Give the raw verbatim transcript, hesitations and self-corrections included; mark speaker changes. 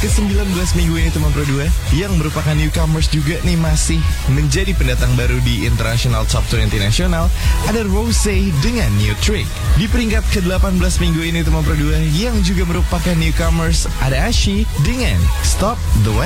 Speaker 1: ke sembilan belas minggu ini teman Pro dua, yang merupakan newcomers juga nih masih menjadi pendatang baru di International Top dua puluh nasional, ada Rosé dengan New Trick. Di peringkat ke delapan belas minggu ini teman Pro dua, yang juga merupakan newcomers, ada Ashi dengan Stop the Way.